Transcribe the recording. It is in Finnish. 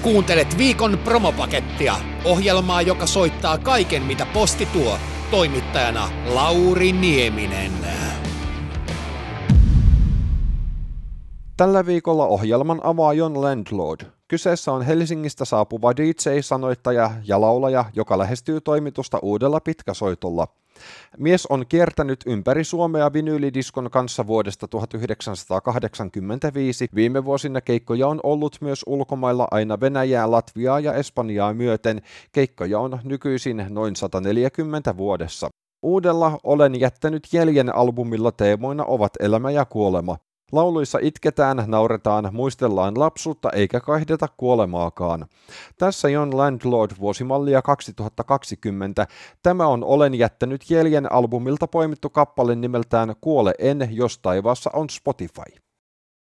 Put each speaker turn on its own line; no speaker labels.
Kuuntelet viikon promopakettia, ohjelmaa, joka soittaa kaiken, mitä posti tuo. Toimittajana Lauri Nieminen.
Tällä viikolla ohjelman avaa Jon Landlord. Kyseessä on Helsingistä saapuva DJ-sanoittaja ja laulaja, joka lähestyy toimitusta uudella pitkäsoitolla. Mies on kiertänyt ympäri Suomea vinyylidiskon kanssa vuodesta 1985. Viime vuosina keikkoja on ollut myös ulkomailla aina Venäjää, Latviaa ja Espanjaa myöten. Keikkoja on nykyisin noin 140 vuodessa. Uudella Olen jättänyt jäljen -albumilla teemoina ovat elämä ja kuolema. Lauluissa itketään, nauretaan, muistellaan lapsuutta eikä kaihdeta kuolemaakaan. Tässä Jon Landlord vuosimallia 2020. Tämä on Olen jättänyt jäljen -albumilta poimittu kappale nimeltään Kuole en, jos taivaassa on Spotify.